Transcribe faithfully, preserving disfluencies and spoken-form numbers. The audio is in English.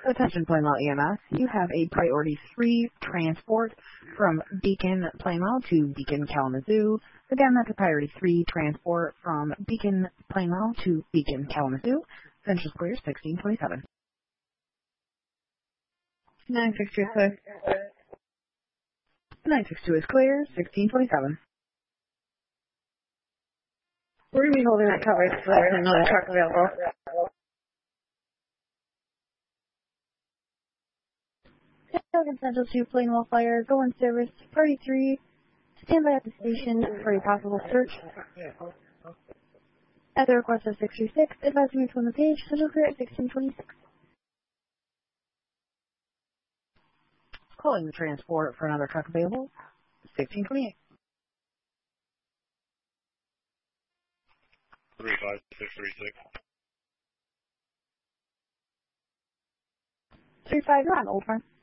Attention Plainwell E M S, you have a priority three transport from Beacon Plainwell to Beacon Kalamazoo. Again, that's a priority three transport from Beacon Plainwell to Beacon Kalamazoo. Central clear sixteen twenty-seven. nine six two is clear. nine six two is clear, sixteen twenty-seven. We're going to be holding that cut right so there's another truck available. Pelican Central two, Plainwell Fire, go in service, party three, stand by at the station for a possible search. At the request of six three six, advise me to on the page, Central clear at sixteen twenty-six. Calling the transport for another truck available, sixteen twenty-eight. three five six three six. three five, you're on, old friend.